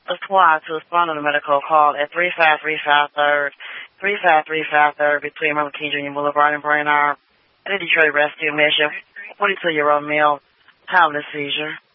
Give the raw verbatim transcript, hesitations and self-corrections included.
Apply to respond to the medical call at three five three five third, three five three five third between Martin King Junior Boulevard and Brainerd. At a Detroit Rescue Mission, forty-two-year-old male, having a seizure.